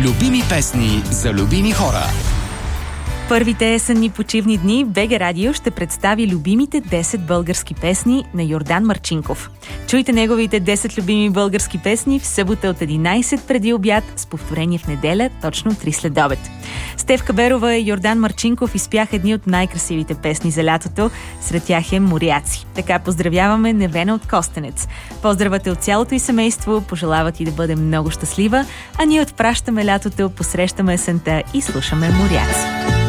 Любими песни за любими хора. Първите есенни почивни дни БГ Радио ще представи любимите 10 български песни на Йордан Марчинков. Чуйте неговите 10 любими български песни в събота от 11 преди обяд, с повторение в неделя, точно 3 след обед. Стефка Берова и Йордан Марчинков изпяха едни от най-красивите песни за лятото, сред тях е Моряци. Така поздравяваме Невена от Костенец. Поздравате от цялото и семейство, пожелават и да бъде много щастлива, а ние отпращаме лятото, посрещаме есента и слушаме Моряци.